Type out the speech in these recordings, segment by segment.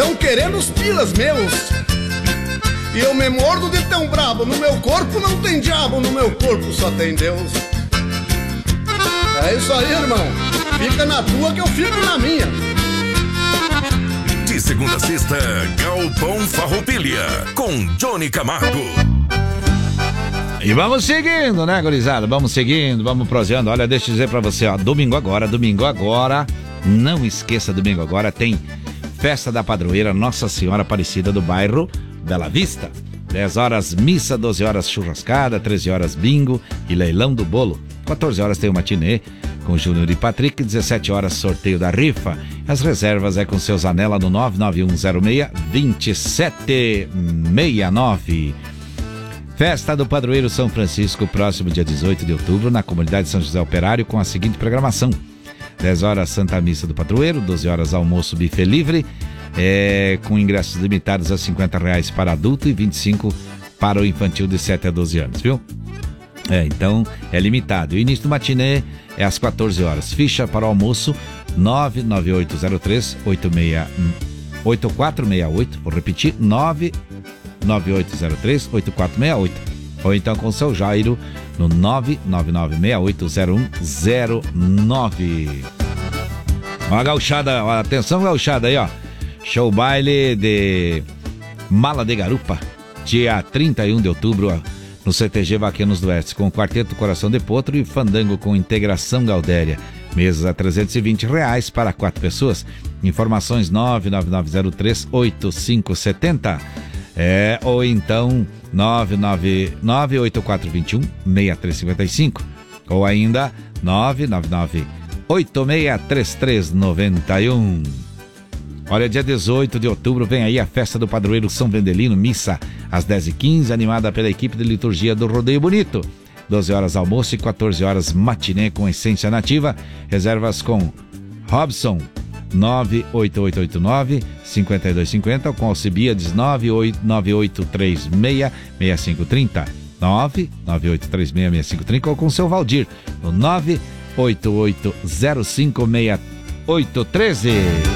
tão querendo os pilas meus. E eu me mordo de tão brabo, no meu corpo não tem diabo, no meu corpo só tem Deus. É isso aí, irmão. Fica na tua que eu fico na minha. De segunda a sexta, Galpão Farroupilha, com Johnny Camargo. E vamos seguindo, né, gurizada? Vamos seguindo, vamos proseando. Olha, deixa eu dizer pra você, ó, domingo agora, não esqueça, domingo agora tem Festa da Padroeira Nossa Senhora Aparecida do bairro Bela Vista. 10 horas missa, 12 horas churrascada, 13 horas bingo e leilão do bolo. 14 horas tem o matinê com Júnior e Patrick, 17 horas sorteio da rifa. As reservas é com seus Zanella no 99106-2769. Festa do Padroeiro São Francisco, próximo dia 18 de outubro, na comunidade São José Operário, com a seguinte programação: 10 horas Santa Missa do Padroeiro, 12 horas almoço buffet livre, com ingressos limitados a R$50 para adulto e 25 para o infantil de 7 a 12 anos, viu? Então é limitado. O início do matinê é às 14 horas. Ficha para o almoço 99803-8468. Vou repetir, 99803-8468. Ou então com o seu Jairo no 999680109. Ó a gauchada, ó, atenção gauchada aí, ó. Show baile de Mala de Garupa, dia 31 de outubro, ó, no CTG Vaquenos do Oeste, com o Quarteto Coração de Potro e Fandango com Integração Gaudéria. Mesas a R$320 para 4 pessoas. Informações 99903-8570. Ou então 999-8421-6355. Ou ainda 999-863391. Olha, dia 18 de outubro vem aí a Festa do Padroeiro São Vendelino, missa às 10h15, animada pela equipe de liturgia do Rodeio Bonito. 12 horas almoço e 14 horas matinê com essência nativa. Reservas com Robson 98889-5250 ou com Alcibiades 99836-6530. 99836-6530 ou com seu Valdir no 988056813.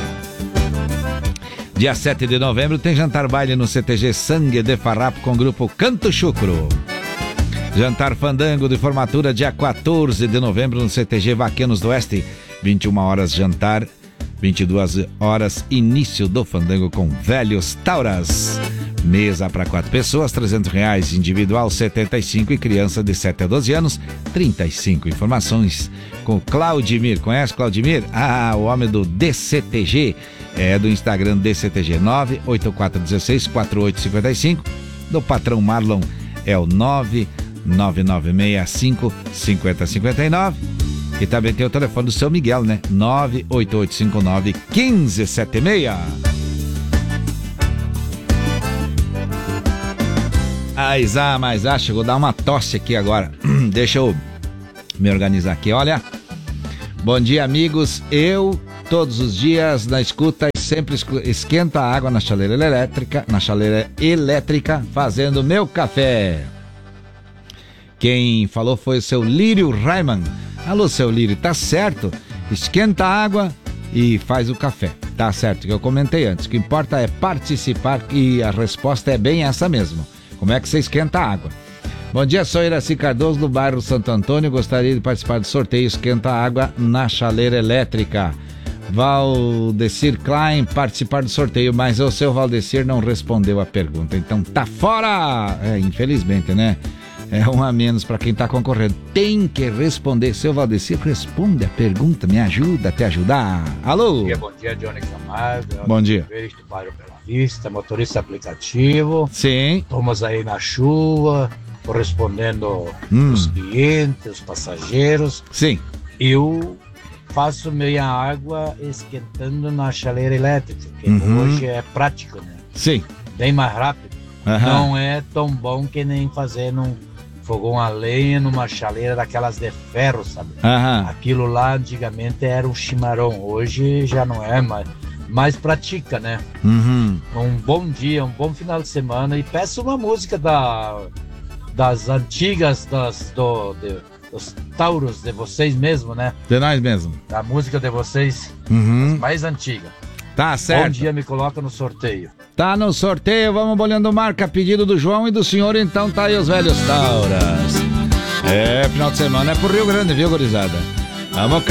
Dia 7 de novembro tem jantar baile no CTG Sangue de Farrapo com o grupo Canto Chucro. Jantar fandango de formatura dia 14 de novembro no CTG Vaquenos do Oeste. 21 horas jantar, 22 horas início do fandango com Velhos Tauras. Mesa para 4 pessoas, R$300, individual 75 e criança de 7 a 12 anos, 35. Informações com Claudimir. Conhece Claudimir? O homem do DCTG. Do Instagram DCTG 984164855. Do patrão Marlon é o 999655059. E também tem o telefone do seu Miguel, né? 988591576. Mas chegou a dar uma tosse aqui agora. Deixa eu me organizar aqui, olha. Bom dia, amigos. Eu, todos os dias, na escuta, sempre esquento a água na chaleira elétrica, fazendo meu café. Quem falou foi o seu Lírio Raiman. Alô, seu Lírio, tá certo. Esquenta a água e faz o café. Tá certo, que eu comentei antes. O que importa é participar e a resposta é bem essa mesmo. Como é que você esquenta a água? Bom dia, sou Iraci Cardoso do bairro Santo Antônio. Gostaria de participar do sorteio Esquenta a Água na Chaleira Elétrica. Valdecir Klein participar do sorteio, mas o seu Valdecir não respondeu a pergunta. Então tá fora! Infelizmente, né? É um a menos para quem tá concorrendo. Tem que responder. Seu Valdecir, responde a pergunta. Me ajuda a te ajudar. Alô? Bom dia, Johnny Camargo. Bom dia. Do bairro Bela Vista, motorista aplicativo. Sim. Estamos aí na chuva, correspondendo os clientes, os passageiros. Sim. Eu faço minha água esquentando na chaleira elétrica, que hoje é prático, né? Sim. Bem mais rápido. Não é tão bom que nem fazer num fogão a lenha, numa chaleira daquelas de ferro, sabe? Aquilo lá antigamente era um chimarrão, hoje já não é mais pratica, né? Um bom dia, um bom final de semana, e peço uma música das antigas, dos Tauros de vocês mesmo, né? De nós mesmo. A música de vocês, mais antiga. Tá certo. Bom dia, me coloca no sorteio. Tá no sorteio, vamos bolhando marca, pedido do João e do senhor, então tá aí os velhos Tauras. Final de semana é pro Rio Grande, viu, gurizada? Vamos